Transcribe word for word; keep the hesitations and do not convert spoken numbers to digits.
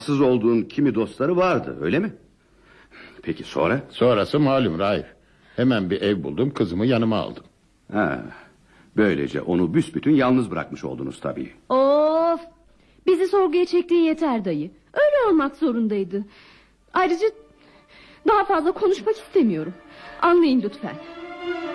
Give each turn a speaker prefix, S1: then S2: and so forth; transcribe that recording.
S1: Sız olduğun kimi dostları vardı, öyle mi? Peki sonra?
S2: Sonrası malum Raif. Hemen bir ev buldum, kızımı yanıma aldım.
S1: Ha, böylece onu büsbütün yalnız bırakmış oldunuz tabii.
S3: Of! Bizi sorguya çektiğin yeter dayı. Öyle olmak zorundaydı. Ayrıca daha fazla konuşmak istemiyorum. Anlayın lütfen.